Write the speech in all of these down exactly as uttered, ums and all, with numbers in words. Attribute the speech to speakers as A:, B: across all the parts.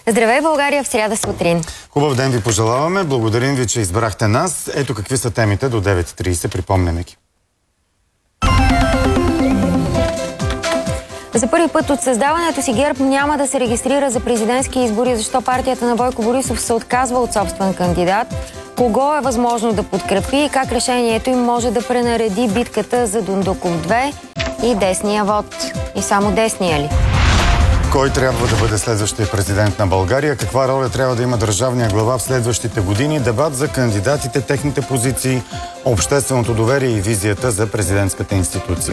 A: Здравей, България, в сряда сутрин.
B: Хубав ден ви пожелаваме. Благодарим ви, че избрахте нас. Ето какви са темите до девет и трийсет. Припомняме ги.
A: За първи път от създаването си ГЕРБ няма да се регистрира за президентски избори, защо партията на Бойко Борисов се отказва от собствен кандидат, кого е възможно да подкрепи и как решението им може да пренареди битката за Дондуков две и десния вод. И само десния ли?
B: Кой трябва да бъде следващия президент на България? Каква роля трябва да има държавния глава в следващите години? Дебат за кандидатите, техните позиции, общественото доверие и визията за президентската институция.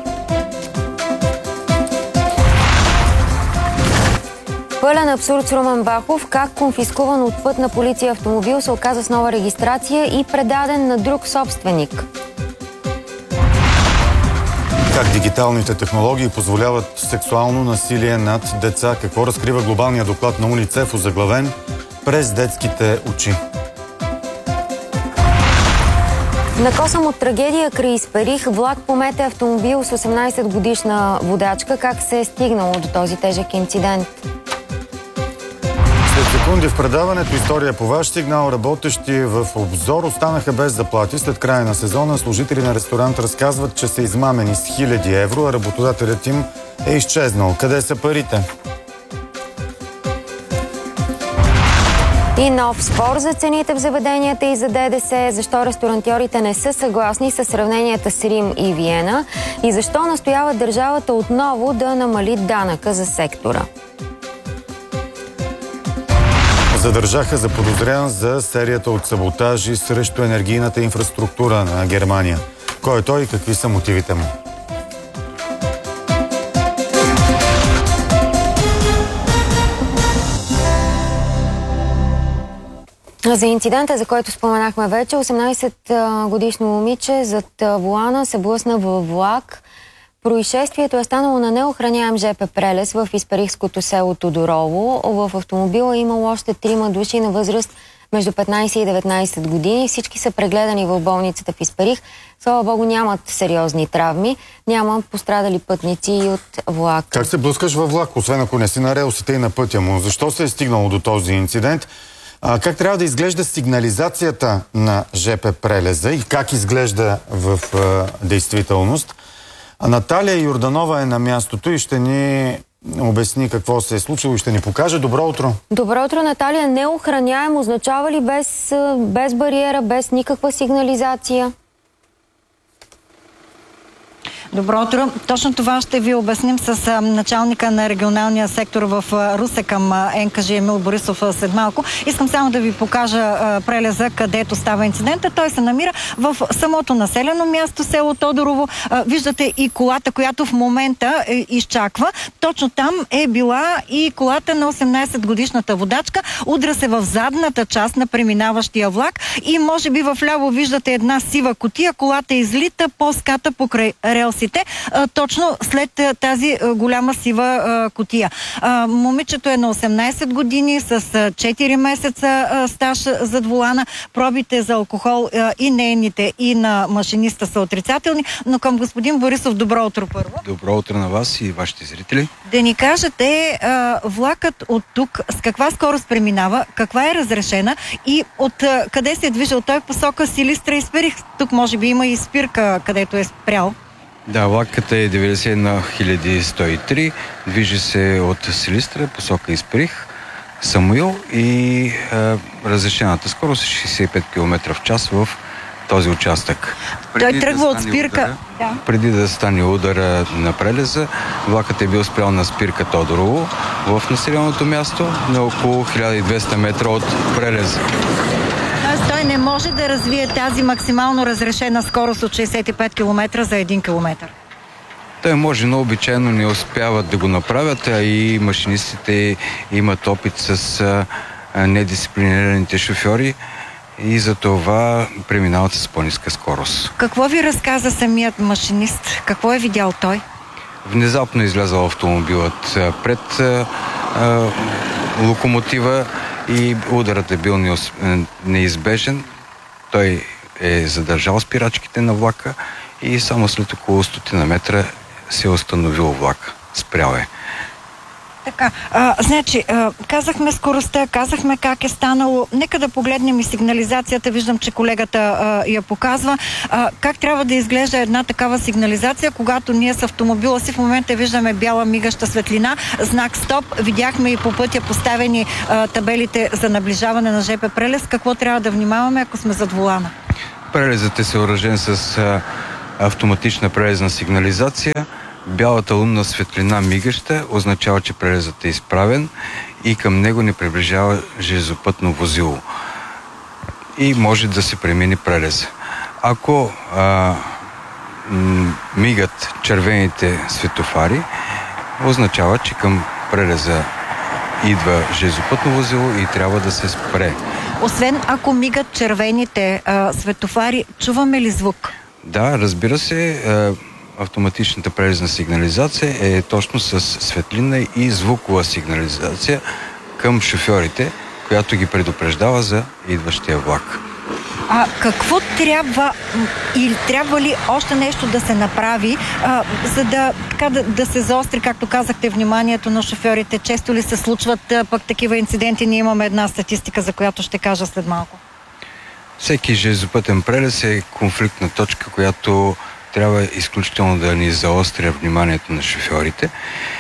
A: Пълен абсурд с Румен Бахов. Как конфискуван от пътна полиция автомобил се оказа с нова регистрация и предаден на друг собственик.
B: Как дигиталните технологии позволяват сексуално насилие над деца? Какво разкрива глобалния доклад на УНИЦЕФ, озаглавен "През детските очи"?
A: Накосъм от трагедия край Исперих, влак помете автомобил с осемнайсет годишна водачка. Как се е стигнало до този тежък инцидент?
B: След секунди в предаването "История по ваш сигнал", работещи в Обзор останаха без заплати. След края на сезона служители на ресторант разказват, че са измамени с хиляди евро, а работодателят им е изчезнал. Къде са парите?
A: И нов спор за цените в заведенията и за ДДС. Защо ресторантьорите не са съгласни с сравненията с Рим и Виена? И защо настоява държавата отново да намали данъка за сектора?
B: Задържаха заподозрян за серията от саботажи срещу енергийната инфраструктура на Германия. Кой е той и какви са мотивите му?
A: За инцидента, за който споменахме вече, осемнайсет годишно момиче зад волана се блъсна във влак. Происшествието е станало на неохраняем жп прелез в исперихското село Тодорово. В автомобила е имало още трима души на възраст между петнайсет и деветнайсет години. Всички са прегледани в болницата в Исперих. Слава Богу, нямат сериозни травми. Няма пострадали пътници и от влака.
B: Как се блъскаш във влак, освен ако не си на релсите и на пътя му? Защо се е стигнало до този инцидент? А, как трябва да изглежда сигнализацията на жп прелеза и как изглежда в а, действителност? Наталия Йорданова е на мястото и ще ни обясни какво се е случило и ще ни покаже. Добро утро!
A: Добро утро, Наталия. Неохраняем означава ли без, без бариера, без никаква сигнализация?
C: Добро утро. Точно това ще ви обясним с а, началника на регионалния сектор в а, Русе към а, НКЖИ Емил Борисов а, след малко. Искам само да ви покажа а, прелеза, където става инцидента. Той се намира в самото населено място, село Тодорово. А, виждате и колата, която в момента е, изчаква. Точно там е била и колата на осемнайсет годишната водачка. Удра се в задната част на преминаващия влак и може би в ляво виждате една сива кутия. Колата излита по ската покрай релс. Точно след тази голяма сива кутия. Момичето е на осемнайсет години с четири месеца стаж зад волана. Пробите за алкохол и нейните, и на машиниста са отрицателни. Но към господин Борисов, добро утро първо.
D: Добро утро на вас и вашите зрители.
C: Да ни кажете, влакът от тук с каква скорост преминава, каква е разрешена и от къде се е движил той в посока Силистра и Исперих? Тук може би има и спирка, където е спрял.
D: Да, влакът е деветдесет и едно хиляди сто и три, движи се от Силистра, посока Исперих, Самуил и е, разрешената скорост е шейсет и пет километра в час в този участък.
C: Преди Той тръгва да от спирка.
D: Удара,
C: да.
D: Преди да стане удара на прелеза, влакът е бил спрял на спирка Тодорово в населеното място на около хиляда и двеста метра от прелеза.
C: Той не може да развие тази максимално разрешена скорост от шейсет и пет километра за един километър.
D: Той може, но обичайно не успяват да го направят, а и машинистите имат опит с а, недисциплинираните шофьори и за това преминават с по-ниска скорост.
C: Какво ви разказа самият машинист? Какво е видял той?
D: Внезапно излязъл автомобилът пред а, а, локомотива и ударът е бил неизбежен. Той е задържал спирачките на влака и само след около стотина метра се е установил влак. Спрял е.
C: Така, а, значи, а, казахме скоростта, казахме как е станало. Нека да погледнем и сигнализацията. Виждам, че колегата а, я показва. А, как трябва да изглежда една такава сигнализация, когато ние с автомобила си в момента виждаме бяла мигаща светлина, знак стоп. Видяхме и по пътя поставени а, табелите за наближаване на жп прелез. Какво трябва да внимаваме, ако сме зад волана?
D: Прелезът е съоръжен с а, автоматична прелезна сигнализация. Бялата лунна светлина мигаща означава, че прелезът е изправен и към него не приближава железопътно возило. И може да се премине прелеза. Ако а, м- мигат червените светофари, означава, че към прелеза идва железопътно возило и трябва да се спре.
C: Освен ако мигат червените а, светофари, чуваме ли звук?
D: Да, разбира се, а, автоматичната прелезна сигнализация е точно с светлинна и звукова сигнализация към шофьорите, която ги предупреждава за идващия влак.
C: А какво трябва или трябва ли още нещо да се направи, а, за да, така, да, да се заостри, както казахте, вниманието на шофьорите? Често ли се случват а, пък такива инциденти? Ние имаме една статистика, за която ще кажа след малко.
D: Всеки железопътен прелез е конфликтна точка, която трябва изключително да ни заостря вниманието на шофьорите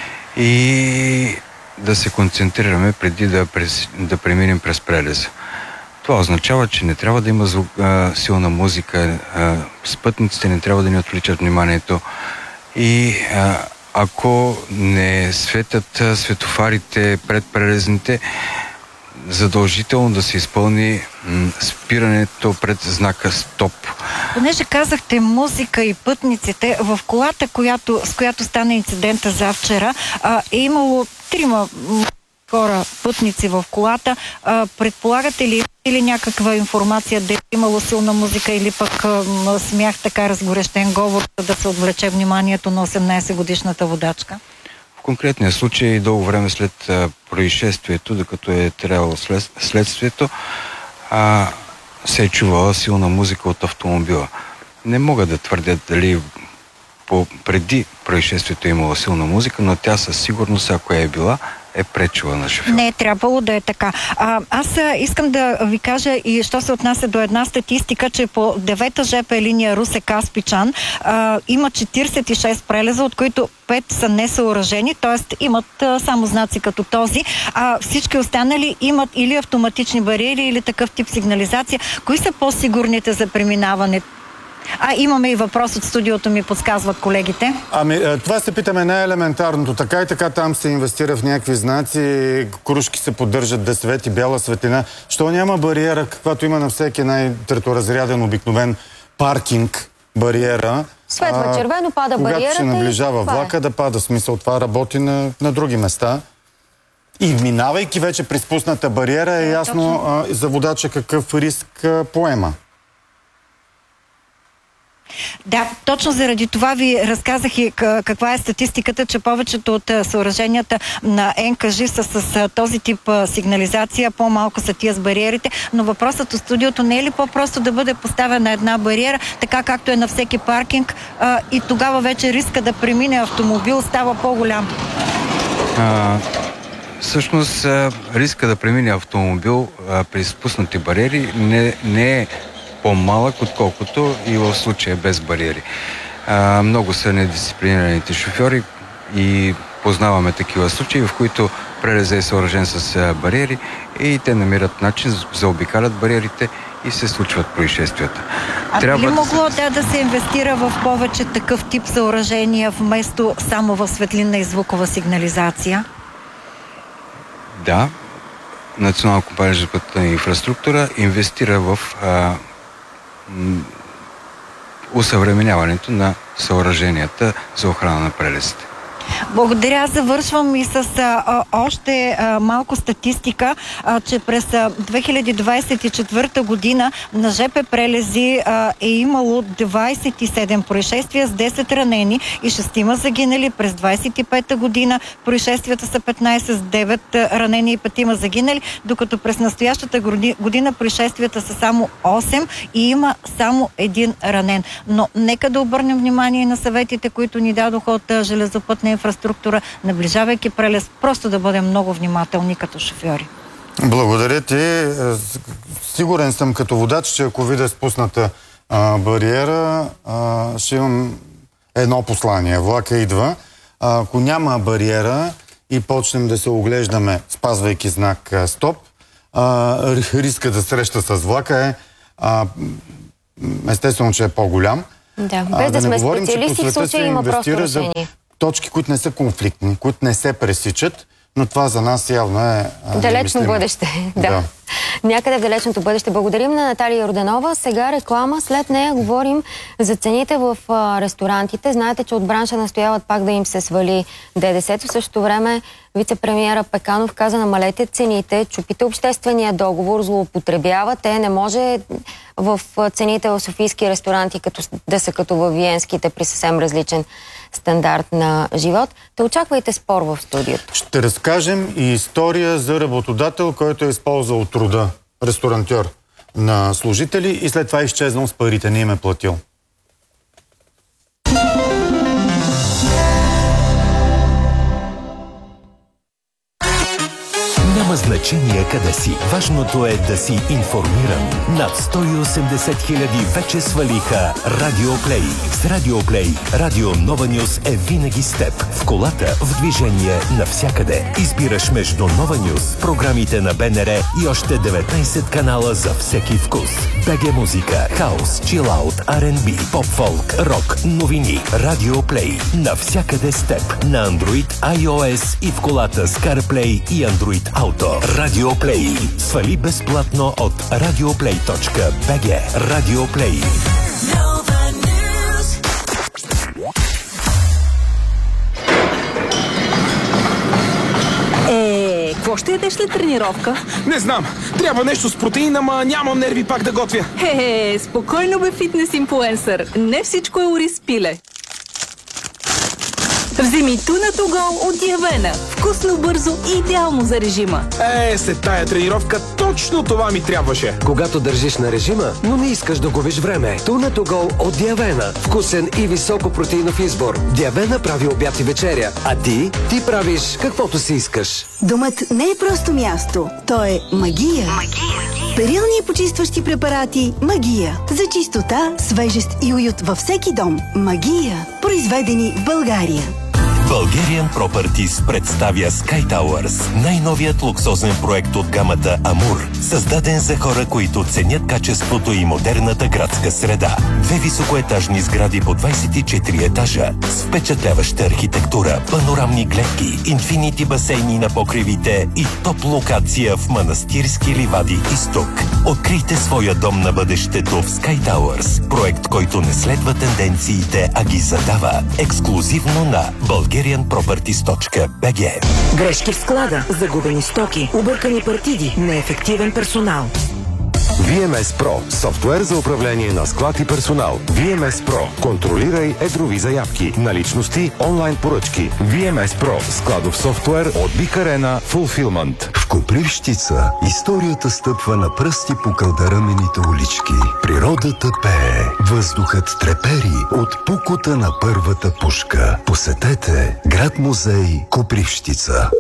D: и да се концентрираме преди да, през, да преминем през прелеза. Това означава, че не трябва да има звук, а, силна музика, а, спътниците не трябва да ни отвличат вниманието и а, ако не светят а, светофарите пред прелезните, задължително да се изпълни м, спирането пред знака стоп.
C: Понеже казахте музика и пътниците, в колата, която, с която стана инцидента завчера, а, е имало трима хора, пътници в колата. А, предполагате ли или някаква информация да е имало силна музика или пък а, смях, така разгорещен говор, да се отвлече вниманието на осемнайсетгодишната водачка?
D: В конкретния случай, дълго време след а, происшествието, докато е трябвало след, следствието, а, се е чувала силна музика от автомобила. Не мога да твърдя дали по, преди происшествието е имала силна музика, но тя със сигурност, ако е била, е пречила на шофьор.
C: Не е трябвало да е така. А, аз а, искам да ви кажа и що се отнася до една статистика, че по девета жп линия Русе-Каспичан а, има четирийсет и шест прелеза, от които пет са несъоръжени, т.е. имат а, само знаци като този, а всички останали имат или автоматични бариери, или такъв тип сигнализация. Кои са по-сигурните за преминаване? А, имаме и въпрос от студиото, ми подсказват колегите.
B: Ами, това се питаме най-елементарното. Така и така там се инвестира в някакви знаци, кружки се поддържат да свети бяла светлина. Що няма бариера, каквато има на всеки най-треторазряден обикновен паркинг бариера?
A: Светва червено, пада бариерата.
B: Когато се наближава влака, е. да пада. Смисъл, това работи на, на други места. И минавайки вече при спусната бариера е ясно а, за водача какъв риск а, поема.
C: Да, точно заради това ви разказах и каква е статистиката, че повечето от съоръженията на Н К Ж са с този тип сигнализация, по-малко са тия с бариерите, но въпросът от студиото не е ли по-просто да бъде поставена една бариера, така както е на всеки паркинг, а, и тогава вече риска да премине автомобил става по-голям?
D: А, всъщност риска да премине автомобил а, при спуснати бариери не, не е по-малък, отколкото и в случая без бариери. А, много са недисциплинираните шофьори и познаваме такива случаи, в които прелезът е съоръжен с а, бариери и те намират начин, заобикалят бариерите и се случват происшествията.
C: А
D: Трябва
C: би ли могло
D: да...
C: да, да се инвестира в повече такъв тип съоръжения, вместо само в светлинна и звукова сигнализация?
D: Да. Национална компания за пътна инфраструктура инвестира в а, усъвременяването на съоръженията за охрана на прелезите.
C: Благодаря. Завършвам и с а, още а, малко статистика, а, че през две хиляди двадесет и четвърта година на жп прелези а, е имало двадесет и седем происшествия с десет ранени и шестима загинали. През двадесет и пета година происшествията са петнадесет с девет ранени и петима загинали, докато през настоящата година происшествията са само осем и има само един ранен. Но нека да обърнем внимание на съветите, които ни дадоха от железопътна инфраструктура инфраструктура, наближавайки Прелез, просто да бъдем много внимателни като шофьори.
B: Благодаря ти. Сигурен съм като водач, че ако видя спусната а, бариера, а, ще имам едно послание. Влака идва. А, ако няма бариера и почнем да се оглеждаме, спазвайки знак а, стоп, а, риска да среща с влака е а, естествено, че е по-голям.
A: Да, без да, да сме
B: говорим,
A: специалисти, в случая има просто решение.
B: Точки, които не са конфликтни, които не се пресичат, но това за нас явно е
A: далечно бъдеще. Да. да. Някъде в далечното бъдеще. Благодарим на Наталия Йорданова. Сега реклама. След нея говорим за цените в а, ресторантите. Знаете, че от бранша настояват пак да им се свали ДДС-то. В същото време вице-премиера Пеканов каза: намалете цените, чупите обществения договор, злоупотребявате. Не може в цените в софийски ресторанти като, да са като във виенските при съвсем различен стандарт на живот. Те очаквайте спор в студиото.
B: Ще разкажем и история за работодател, който е използвал труда, ресторантьор, на служители и след това е изчезнал с парите, не им е платил.
E: Няма значение къде си. Важното е да си информиран. Над сто и осемдесет хиляди вече свалиха Радиоплей. С Радиоплей Радио Нова Нюс е винаги с теб. В колата, в движение, навсякъде. Избираш между Нова Нюс, програмите на БНР и още деветнайсет канала за всеки вкус. БГ музика, хаус, чилаут, Ар енд Би, поп-фолк, рок, новини. Радиоплей. Навсякъде с теб. На Android, iOS и в колата с CarPlay и Android Auto. Радиоплей. Свали безплатно от радиоплей точка би джи. Радиоплей.
F: Е, какво ще ядеш след тренировка?
G: Не знам. Трябва нещо с протеин, ама нямам нерви пак да готвя.
F: Хе, спокойно бе, фитнес инфлуенсър. Не всичко е ориз пиле. Вземи туна ту го от Диавена. Вкусно, бързо и идеално за режима.
G: Е, след тая тренировка точно това ми трябваше.
H: Когато държиш на режима, но не искаш да губиш време. Туна ту го от Диавена. Вкусен и високо протеинов избор. Диавена прави обяд и вечеря. А ти? Ти правиш каквото си искаш.
I: Домът не е просто място. То е магия. Магия. Перилни и почистващи препарати Магия. За чистота, свежест и уют във всеки дом. Магия. Произведени в България.
E: Bulgarian Properties представя Sky Towers, най-новият луксозен проект от гамата Амур, създаден за хора, които ценят качеството и модерната градска среда. Две високоетажни сгради по двайсет и четири етажа, с впечатляваща архитектура, панорамни гледки, инфинити басейни на покривите и топ локация в Манастирски ливади изток. Открийте своя дом на бъдещето в Sky Towers, проект, който не следва тенденциите, а ги задава. Ексклузивно на Bulgarian Properties точка би джи.
J: Грешки в склада, загубени стоки, объркани партиди, неефективен персонал.
K: ви ем ес Pro – софтуер за управление на склад и персонал. ви ем ес Pro – контролирай едрови заявки, наличности, онлайн поръчки. ви ем ес Pro – складов софтуер от Big Arena Fulfillment.
L: В Копривщица историята стъпва на пръсти по кълдарамените улички. Природата пее, въздухът трепери от пукота на първата пушка. Посетете град-музей Копривщица.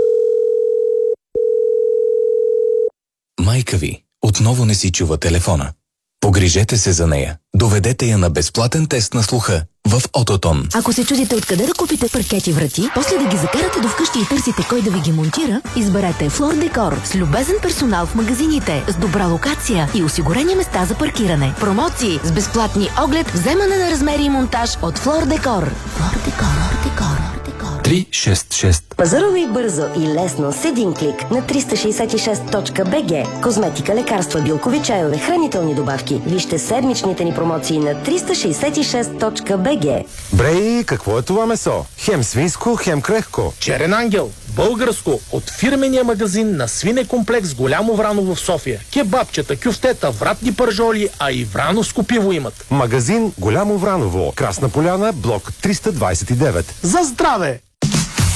M: Майка ви отново не си чува телефона. Погрижете се за нея. Доведете я на безплатен тест на слуха в Ототон.
N: Ако се чудите откъде да купите паркети врати, после да ги закарате до вкъщи и търсите кой да ви ги монтира, изберете Флор Декор с любезен персонал в магазините, с добра локация и осигурени места за паркиране. Промоции с безплатни оглед, вземане на размери и монтаж от Флор Декор. Флор Декор, Декор.
M: три шест шест.
O: Пазарувай бързо и лесно с един клик на триста шейсет и шест точка би джи. Козметика, лекарства, билкови чайове, хранителни добавки. Вижте седмичните ни промоции на триста шейсет и шест точка би джи.
K: Брей, какво е това месо? Хем свинско, хем крехко.
P: Черен ангел, българско, от фирмения магазин на свинекомплекс Голямо Враново в София. Кебабчета, кюфтета, вратни пържоли, а и врановско пиво имат.
K: Магазин Голямо Враново, Красна поляна, блок триста двайсет и девет.
P: За здраве!